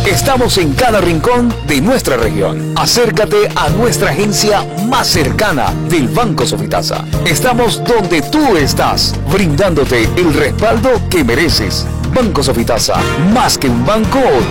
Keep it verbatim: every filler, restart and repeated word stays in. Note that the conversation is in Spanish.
Estamos en cada rincón de nuestra región. Acércate a nuestra agencia más cercana del Banco Sofitasa. Estamos donde tú estás, brindándote el respaldo que mereces. Banco Sofitasa, más que un banco,